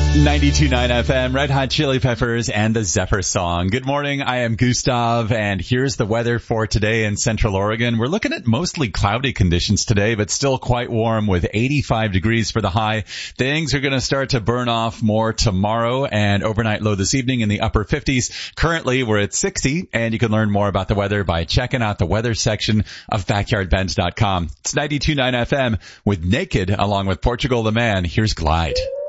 92.9 FM, Red Hot Chili Peppers and the Zephyr Song. Good morning, I am Gustav, and here's the weather for today in Central Oregon. We're looking at mostly cloudy conditions today, but still quite warm with 85 degrees for the high. Things are going to start to burn off more tomorrow and overnight low this evening in the upper 50s. Currently, we're at 60, and you can learn more about the weather by checking out the weather section of backyardbends.com. It's 92.9 FM with Naked along with Portugal the Man. Here's Glide.